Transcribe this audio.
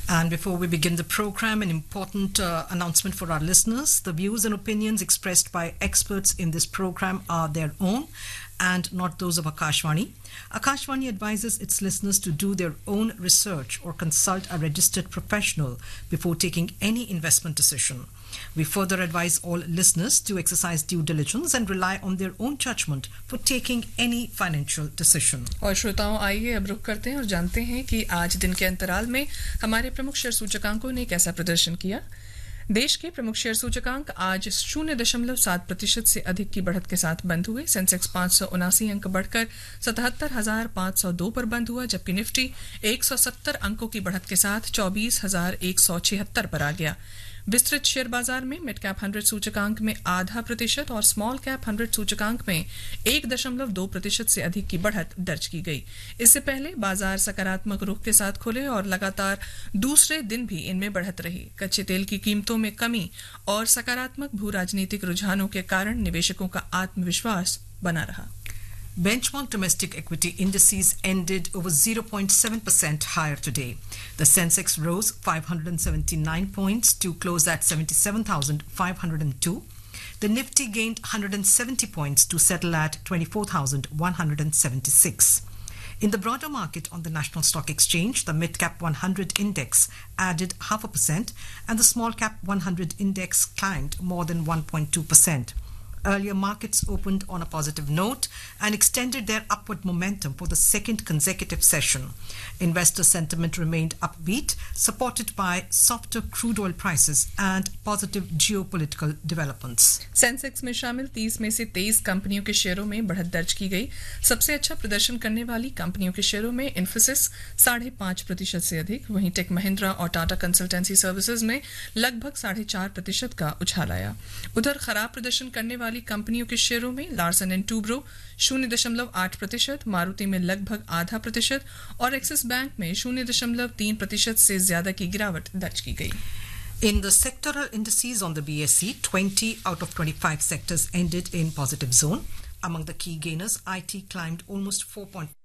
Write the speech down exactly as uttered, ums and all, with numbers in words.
And before we begin the program, an important uh, announcement for our listeners. The views and opinions expressed by experts in this program are their own and not those of Akashvani. Akashvani advises its listeners to do their own research or consult a registered professional before taking any investment decision. We further advise all listeners to exercise due diligence and rely on their own judgment for taking any financial decision. और श्रोताओं, आइए अब रुक करते हैं और जानते हैं कि आज दिन के अंतराल में हमारे प्रमुख शेयर सूचकांकों ने कैसा प्रदर्शन किया। देश के प्रमुख शेयर सूचकांक आज शून्य दशमलव सात प्रतिशत से अधिक की बढ़त के साथ बंद हुए। सेंसेक्स पाँच सौ उनासी अंक बढ़कर सतहत्तर हजार पाँच सौ दो पर बंद हुआ, जबकि निफ्टी एक सौ सत्तर अंकों की बढ़त के साथ चौबीस हजार एक सौ छिहत्तर पर आ गया। विस्तृत शेयर बाजार में मिड कैप हंड्रेड सूचकांक में आधा प्रतिशत और स्मॉल कैप हंड्रेड सूचकांक में एक दशमलव दो प्रतिशत से अधिक की बढ़त दर्ज की गई। इससे पहले बाजार सकारात्मक रुख के साथ खुले और लगातार दूसरे दिन भी इनमें बढ़त रही। कच्चे तेल की कीमतों में कमी और सकारात्मक भू राजनीतिक रुझानों के कारण निवेशकों का आत्मविश्वास बना रहा। Benchmark domestic equity indices ended over zero point seven percent higher today. The Sensex rose five hundred seventy-nine points to close at seventy-seven thousand five hundred two. The Nifty gained one hundred seventy points to settle at twenty-four thousand one hundred seventy-six. In the broader market on the National Stock Exchange, the mid-cap one hundred index added half a percent and the small-cap one hundred index climbed more than one point two percent. Earlier markets opened on a positive note and extended their upward momentum for the second consecutive session. Investor sentiment remained upbeat, supported by softer crude oil prices and positive geopolitical developments. Sensex में शामिल तीस में से तेईस कंपनियों के शेयरों में बढ़त दर्ज की गई। सबसे अच्छा प्रदर्शन करने वाली कंपनियों के शेयरों में इन्फोसिस साढ़े पांच प्रतिशत से अधिक, वहीं टेक महिंद्रा और टाटा कंसल्टेंसी सर्विसेज में लगभग साढ़े चार प्रतिशत का उछाल आया। उधर खराब प्रदर्शन करने वाली कंपनियों के शेयरों में लार्सन एंड टूब्रो शून्य दशमलव आठ प्रतिशत, मारुति में लगभग आधा प्रतिशत और एक्सिस बैंक में शून्य दशमलव तीन प्रतिशत से ज्यादा की गिरावट दर्ज की गई। In the sectoral indices on the B S E, twenty out of twenty-five sectors ended in positive zone. Among the key gainers, I T climbed almost four point